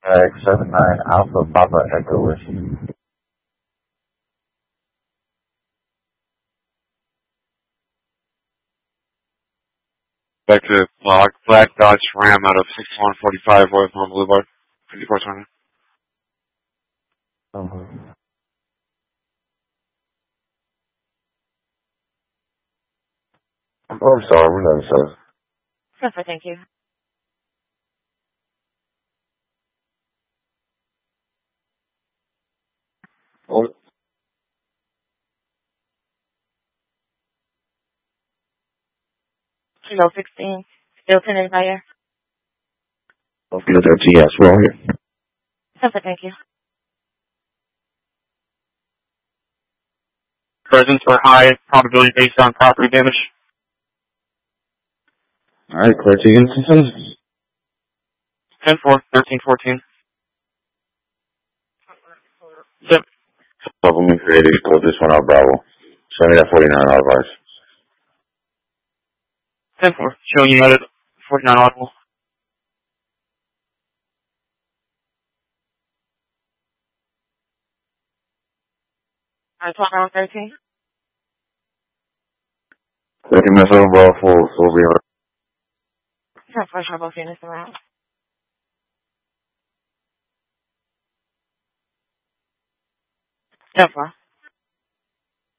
79 Alpha Papa Echo Whiskey. Back to Black Dodge Ram out of 6145 Royal Palm Boulevard, 5420. Oh, I'm sorry, we're not sorry. Perfect, thank you. Oh. Kilo 16, still pending buyer. Don't forget that GS, we're all here. Perfect, thank you. Presence for high probability based on property damage. Alright, Clartigan. 10-4, 13-14. Yep. Supplement creative, code this one out, Bravo. Send me that 49 advice. 10-4, showing you added 49 audible. Alright, 12 hour 13. Second missile, Bravo, full VR. Sure, for sure, both units around. Yeah,